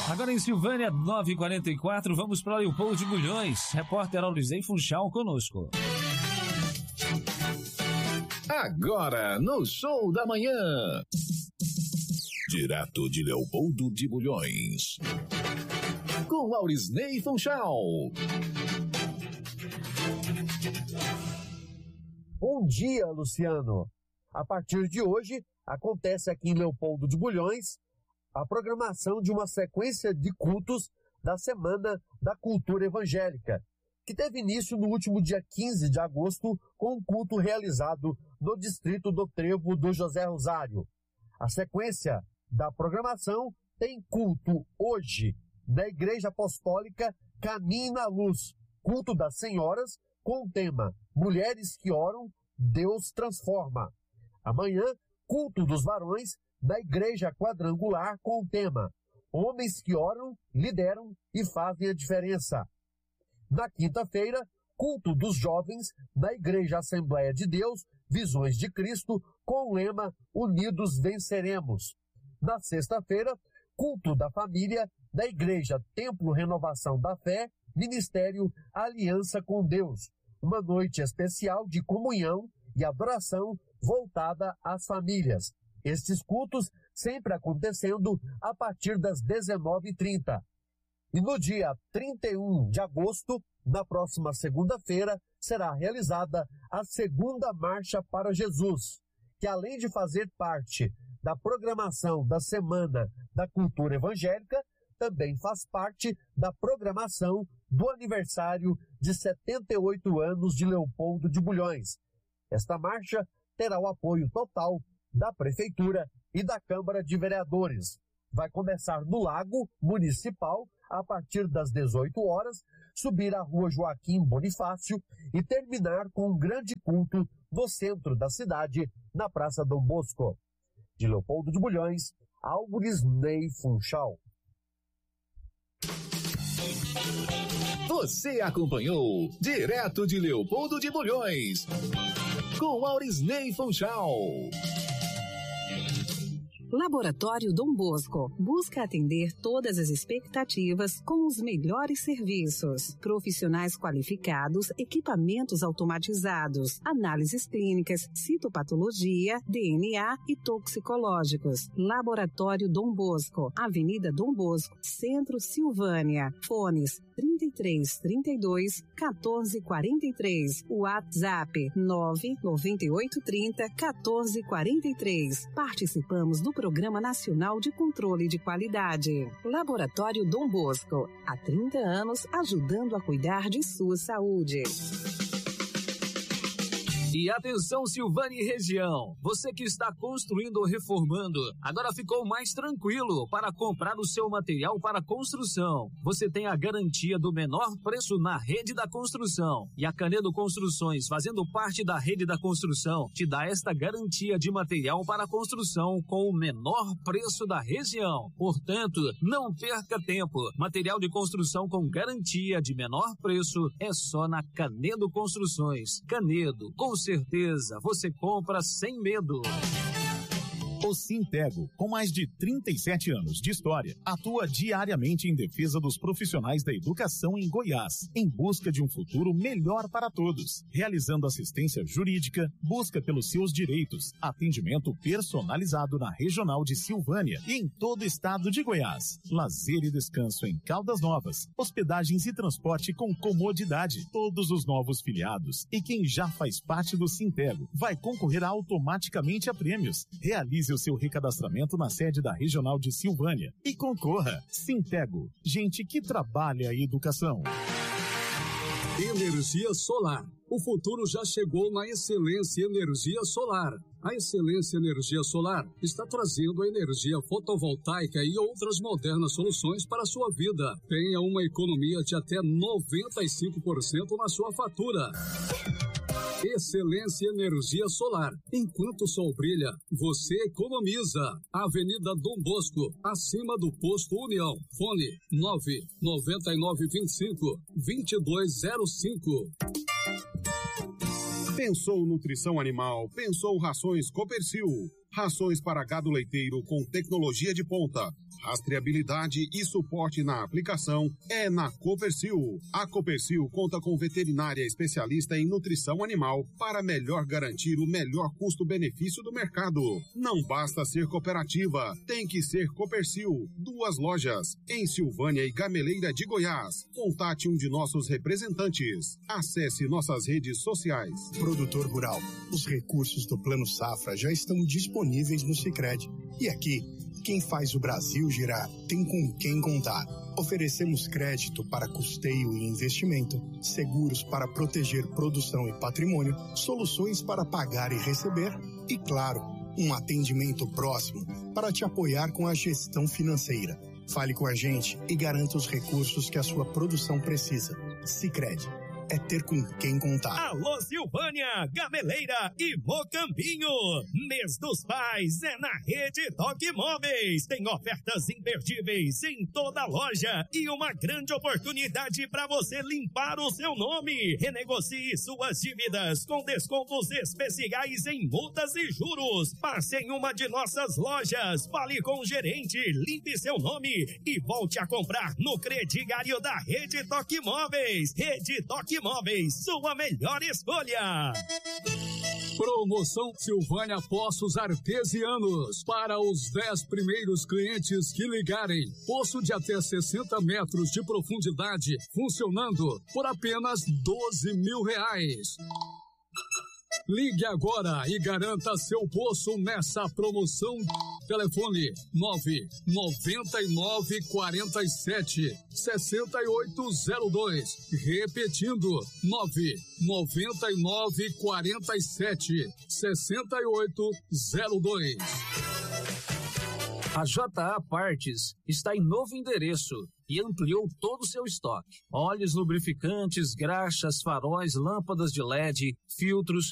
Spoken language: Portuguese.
Agora em Silvânia, 9h44, vamos para Leopoldo de Bulhões. Repórter Aurisnei Funchal conosco. Agora, no Show da Manhã. Direto de Leopoldo de Bulhões. Com Aurisnei Funchal. Bom dia, Luciano. A partir de hoje, acontece aqui em Leopoldo de Bulhões a programação de uma sequência de cultos da Semana da Cultura Evangélica, que teve início no último dia 15 de agosto com um culto realizado no distrito do Trevo do José Rosário. A sequência da programação tem culto hoje na Igreja Apostólica Caminho na Luz, culto das senhoras com o tema Mulheres que Oram, Deus Transforma. Amanhã, culto dos varões da Igreja Quadrangular com o tema Homens que Oram, Lideram e Fazem a Diferença. Na quinta-feira, culto dos jovens na Igreja Assembleia de Deus, Visões de Cristo, com o lema Unidos Venceremos. Na sexta-feira, culto da família da Igreja Templo Renovação da Fé, Ministério Aliança com Deus. Uma noite especial de comunhão e adoração voltada às famílias. Estes cultos sempre acontecendo a partir das 19h30. E no dia 31 de agosto, na próxima segunda-feira, será realizada a segunda Marcha para Jesus, que além de fazer parte da programação da Semana da Cultura Evangélica, também faz parte da programação do aniversário de 78 anos de Leopoldo de Bulhões. Esta marcha terá o apoio total da Prefeitura e da Câmara de Vereadores. Vai começar no Lago Municipal a partir das 18 horas, subir a Rua Joaquim Bonifácio e terminar com um grande culto no centro da cidade, na Praça Dom Bosco. De Leopoldo de Bulhões, Aurisnei Funchal. Você acompanhou direto de Leopoldo de Bulhões com Aurisnei Funchal. Laboratório Dom Bosco busca atender todas as expectativas com os melhores serviços, profissionais qualificados, equipamentos automatizados, análises clínicas, citopatologia, DNA e toxicológicos. Laboratório Dom Bosco, Avenida Dom Bosco, Centro, Silvânia. Fones 3332 1443. WhatsApp 99830 1443. Participamos do Programa Nacional de Controle de Qualidade. Laboratório Dom Bosco, há 30 anos ajudando a cuidar de sua saúde. E atenção, Silvânia e região, você que está construindo ou reformando, agora ficou mais tranquilo para comprar o seu material para construção. Você tem a garantia do menor preço na rede da construção. E a Canedo Construções, fazendo parte da rede da construção, te dá esta garantia de material para construção com o menor preço da região. Portanto, não perca tempo. Material de construção com garantia de menor preço é só na Canedo Construções. Canedo, com certeza, você compra sem medo. O Sintego, com mais de 37 anos de história, atua diariamente em defesa dos profissionais da educação em Goiás, em busca de um futuro melhor para todos, realizando assistência jurídica, busca pelos seus direitos, atendimento personalizado na Regional de Silvânia e em todo o estado de Goiás, lazer e descanso em Caldas Novas, hospedagens e transporte com comodidade. Todos os novos filiados e quem já faz parte do Sintego vai concorrer automaticamente a prêmios. Realize o seu recadastramento na sede da Regional de Silvânia e concorra. Sintego, gente que trabalha a educação. Energia solar. O futuro já chegou na Excelência Energia Solar. A Excelência Energia Solar está trazendo a energia fotovoltaica e outras modernas soluções para a sua vida. Tenha uma economia de até 95% na sua fatura. Excelência Energia Solar. Enquanto o sol brilha, você economiza. Avenida Dom Bosco, acima do Posto União. Fone 99925-2205. Pensou nutrição animal? Pensou rações Copercil. Rações para gado leiteiro com tecnologia de ponta. Rastreabilidade e suporte na aplicação é na Copercil. A Copercil conta com veterinária especialista em nutrição animal para melhor garantir o melhor custo-benefício do mercado. Não basta ser cooperativa, tem que ser Copercil. 2 lojas, em Silvânia e Gameleira de Goiás. Contate um de nossos representantes. Acesse nossas redes sociais. Produtor rural, os recursos do Plano Safra já estão disponíveis no Sicredi. E aqui, quem faz o Brasil girar tem com quem contar. Oferecemos crédito para custeio e investimento, seguros para proteger produção e patrimônio, soluções para pagar e receber e, claro, um atendimento próximo para te apoiar com a gestão financeira. Fale com a gente e garanta os recursos que a sua produção precisa. Sicredi. É ter com quem contar. Alô, Silvânia, Gameleira e Mocambinho. Mês dos Pais é na Rede Toque Móveis. Tem ofertas imperdíveis em toda a loja e uma grande oportunidade para você limpar o seu nome. Renegocie suas dívidas com descontos especiais em multas e juros. Passe em uma de nossas lojas, fale com o gerente, limpe seu nome e volte a comprar no crediário da Rede Toque Móveis. Rede Toque Móveis, sua melhor escolha. Promoção Silvânia Poços Artesianos. Para os 10 primeiros clientes que ligarem, poço de até 60 metros de profundidade, funcionando por apenas R$12.000. Ligue agora e garanta seu poço nessa promoção. Telefone 99947-6802. Repetindo, 99947-6802. A JA Partes está em novo endereço e ampliou todo o seu estoque. Óleos lubrificantes, graxas, faróis, lâmpadas de LED, filtros,